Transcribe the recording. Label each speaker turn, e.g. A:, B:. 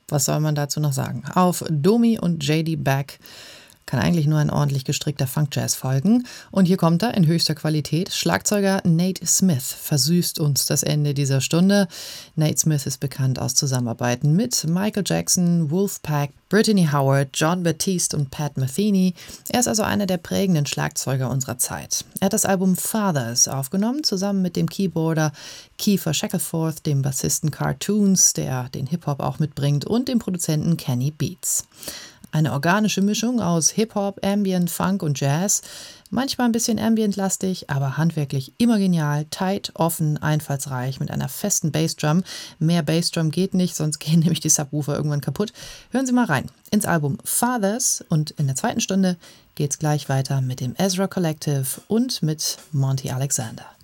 A: Was soll man dazu noch sagen? Auf Domi und JD Beck kann eigentlich nur ein ordentlich gestrickter Funk-Jazz folgen. Und hier kommt er in höchster Qualität. Schlagzeuger Nate Smith versüßt uns das Ende dieser Stunde. Nate Smith ist bekannt aus Zusammenarbeiten mit Michael Jackson, Wolfpack, Brittany Howard, John Batiste und Pat Metheny. Er ist also einer der prägenden Schlagzeuger unserer Zeit. Er hat das Album Fathers aufgenommen, zusammen mit dem Keyboarder Kiefer Shackelford, dem Bassisten Cartoons, der den Hip-Hop auch mitbringt, und dem Produzenten Kenny Beats. Eine organische Mischung aus Hip-Hop, Ambient, Funk und Jazz. Manchmal ein bisschen Ambient-lastig, aber handwerklich immer genial, tight, offen, einfallsreich, mit einer festen Bassdrum. Mehr Bassdrum geht nicht, sonst gehen nämlich die Subwoofer irgendwann kaputt. Hören Sie mal rein ins Album Fathers und in der zweiten Stunde geht's gleich weiter mit dem Ezra Collective und mit Monty Alexander.